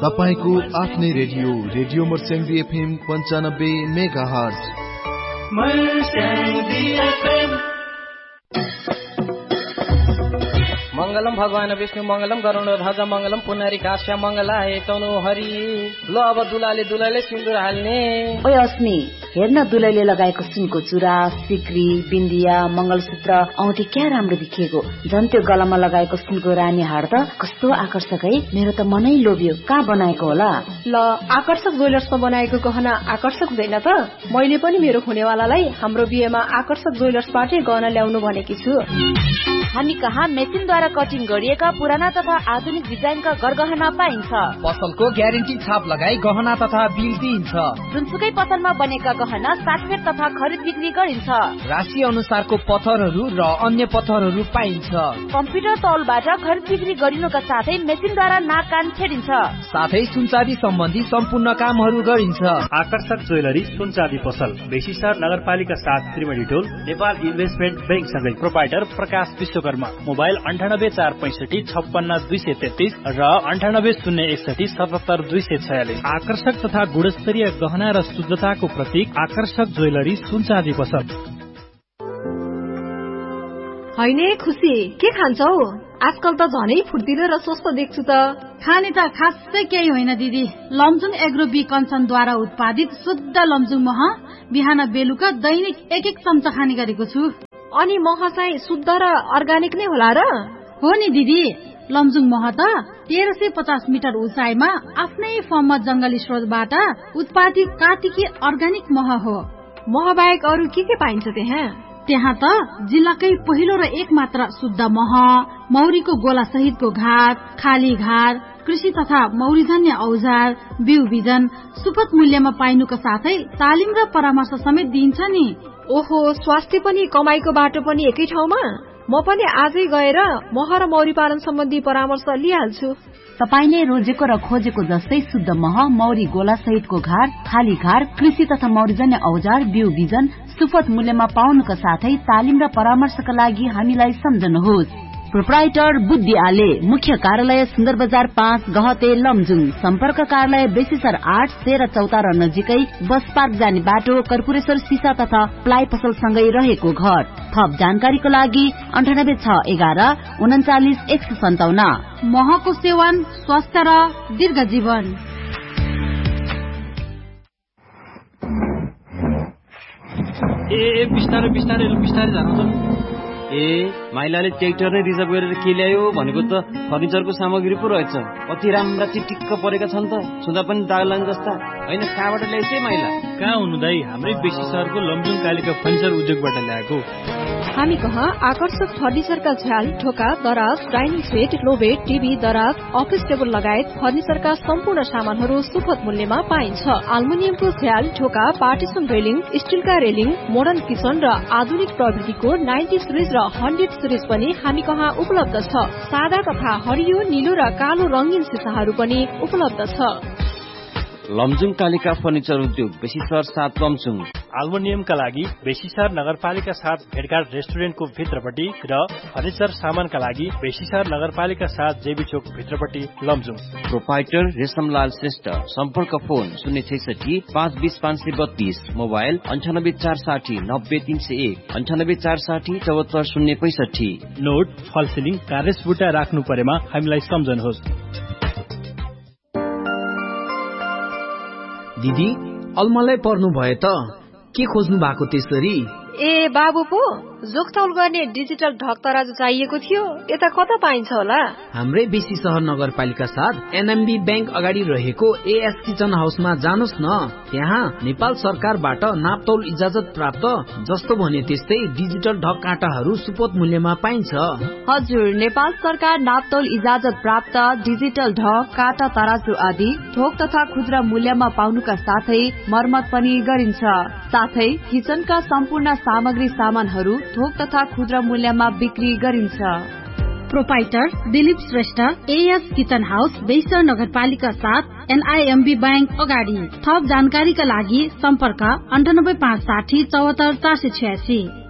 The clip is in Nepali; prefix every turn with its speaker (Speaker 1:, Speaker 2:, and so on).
Speaker 1: तपाईको आफ्नै रेडियो मर्स्याङ्दी FM 95 मेगाहर्ज।
Speaker 2: मंगलम भगवान विष्णु मंगलम गरुड ध्वज मंगलम पुनरी काश्य मंगलाय तनु हरि। ल अब दुलाले सिन्दुर हाल्ने।
Speaker 3: ओए अस्मी, हेर्न दुलैले लगाएको सुनको चुरा, सिक्री, बिन्दिया, मंगलसूत्र, औँठी क्या राम्रो देखिएको। झन् त्यो गलामा लगाएको सुनको रानी हार त कस्तो आकर्षक है। मेरो त मनै लोभ्यो। कहाँ बनाएको होला?
Speaker 4: ल, आकर्षक ज्वेलर्समा बनाएको गहना आकर्षक हुँदैन त? मैले पनि मेरो हुनेवालालाई हाम्रो बिहेमा आकर्षक ज्वेलर्सबाटै गहना ल्याउनु भनेकी छु।
Speaker 3: हामी कहाँ मेसिनद्वारा कटिङ गरिएका पुराना तथा आधुनिक डिजाइनका गरगहना पाइन्छ।
Speaker 2: पसलको ग्यारेन्टी छाप लगाई गहना तथा बिल दिइन्छ।
Speaker 3: जुनसुकै पसलमा बनेका गहना साटफेर तथा खरिद बिक्री गरिन्छ।
Speaker 2: राशि अनुसारको पत्थरहरू र अन्य पत्थरहरू पाइन्छ।
Speaker 3: कम्प्युटर तौलबाट खरिद बिक्री गरिनुका साथै मेसिनद्वारा नाक कान छेडिन्छ।
Speaker 2: साथै सुनचाँदी सम्बन्धी सम्पूर्ण कामहरू गरिन्छ।
Speaker 5: आकर्षक ज्वेलरी सुनचाँदी पसल बेसीसर नगरपालिका 7 त्रिवेणी टोल नेपाल इन्भेस्टमेन्ट बैंक सँगै। प्रोपाइटर प्रकाश विश्वकर्मा। मोबाइल 9845656233 र 9801177246। आकर्षक तथा गुणस्तरीय गहना र शुद्धताको प्रतीक आकर्षक ज्वेलरी सुनचाँदी पसल।
Speaker 4: हैने खुसी, के खान्छौ? आजकल त झनै फुर्तिलो र स्वस्थ देख्छु त।
Speaker 6: खाने त खासै केही होइन दिदी। लमजुङ एग्रो बी कञ्चनद्वारा उत्पादित शुद्ध लमजुङ मह बिहान बेलुका दैनिक 1-1 चम्चा खाने गरेको छु।
Speaker 4: अनि मह चाहिँ शुद्ध र अर्गानिक नै होला र?
Speaker 6: हो नि दिदी, लमजुङ मह त 1350 मिटर उचाइमा आफ्नै फर्ममा जंगली स्रोतबाट उत्पादित कार्तिकी अर्गानिक मह हो।
Speaker 4: मह बाहेक अरू के पाइन्छ त्यहाँ?
Speaker 6: त्यहाँ त जिल्लाकै पहिलो र एक मात्र शुद्ध मह, मौरीको गोला सहितको घाट, खाली घाट, कृषि तथा मौरीजन्य औजार, बिउ बिजन सुपथ मूल्यमा पाइनुका साथै तालिम र परामर्श समेत दिइन्छ नि।
Speaker 4: ओहो, स्वास्थ्य पनि कमाईको बाटो पनि एकै ठाउँमा? म पनि आजै गएर मह र मौरी पालन सम्बन्धी परामर्श लिइहाल्छु।
Speaker 3: तपाईले रोजेको र खोजेको जस्तै शुद्ध मह, मौरी गोला सहितको घाट, खाली घाट, कृषि तथा मौरीजन्य औजार, बिउ बिजन सुपथ मूल्यमा पाउनुका साथै तालिम र परामर्शका लागि हामीलाई सम्झनुहोस्। प्रोप्राइटर बुद्धि आले, मुख्य कार्यालय सुन्दर बजार 5 गहते लमजुङ। सम्पर्क कार्यालय बेसीसर 8 13 चौतारा नजिकै बस पार्क जाने बाटो, कर्पूरेश्वर सिसा तथा प्लाइ पसल सँगै रहेको घर। थप जानकारीको लागि 9861 39 157।
Speaker 6: महको सेवन स्वस्थ र दीर्घ जीवन।
Speaker 5: बिस्तारै जानु। माइलाले ट्र्याक्टर नै रिजर्भ गरेर के ल्यायो भनेको त फर्निचरको सामग्री पो रहेछ। कति राम्रा चिटिक्क परेका छन् त, छुँदा पनि दाग लाग्ने जस्ता। होइन, कहाँबाट ल्याइछे माइला? कहाँ हुनु दाइ, हाम्रै बेसी सहरको लमजुङ कालिका फर्निचर उद्योगबाट ल्याएको।
Speaker 4: हामी कहाँ आकर्षक फर्निचरका झ्याल, ढोका, दराज, डाइनिङ सेट, लोबेट, टिभी, दराज, अफिस टेबल लगायत फर्निचरका सम्पूर्ण सामानहरू सुपथ मूल्यमा पाइन्छ। आल्मुनियमको झ्याल, ढोका, partition railing, स्टिलका railing, modern kitchen र आधुनिक प्रविधिको 90 सिरिज र 100 सिरिज पनि हामी कहाँ उपलब्ध छ। सादा तथा हरियो, नीलो र कालो रंगीन सिसाहरू पनि उपलब्ध छ।
Speaker 5: लमजुङ कालिका फर्निचर उद्योग बेसीसर 7 लमजुङ।
Speaker 7: आल्मुनियमका लागि बेसीसर नगरपालिका 7 भेटघाट रेस्टुरेन्टको भित्रपट्टि र फर्निचर सामानका लागि बेसीसर नगरपालिका 7 जेबी चोक भित्रपट्टि लमजुङ।
Speaker 5: प्रोपाइटर रेशमलाल श्रेष्ठ। सम्पर्क फोन 066 520 532, मोबाइल 98460 90301, 98460 74065।
Speaker 7: नोट फलसिलिङ कार्यसबुटा राख्नु परेमा हामीलाई सम्झनुहोस्।
Speaker 2: दिदी, अलमलै पर्नु भयो त, के खोज्नु भएको त्यसरी?
Speaker 4: ए बाबु पो, जोखतौल गर्ने डिजिटल ढक तराजु चाहिएको थियो। यता कता पाइन्छ होला?
Speaker 2: हाम्रै बेसी सहर नगरपालिका 7 एनएमबी बैंक अगाडि रहेको एएस किचन हाउसमा जानुस् न। त्यहाँ नेपाल सरकारबाट नापतौल इजाजत प्राप्त जस्तो भने त्यस्तै डिजिटल ढक काँटाहरू सुपथ मूल्यमा पाइन्छ।
Speaker 3: हजुर, नेपाल सरकार नापतौल इजाजत प्राप्त डिजिटल ढक, काँटा, तराजु आदि थोक तथा खुद्रा मूल्यमा पाउनुका साथै मर्मत पनि गरिन्छ। साथै किचनका सम्पूर्ण सामग्री सामानहरू थोक तथा खुद्रा मूल्यमा बिक्री गरिन्छ।
Speaker 6: Proprietor Dilip Shrestha, as kitchen house, बेसीसर नगरपालिका 7 एनआईएमबी बैंक अगाडि। थप जानकारीका लागि सम्पर्क 98 560 74 486।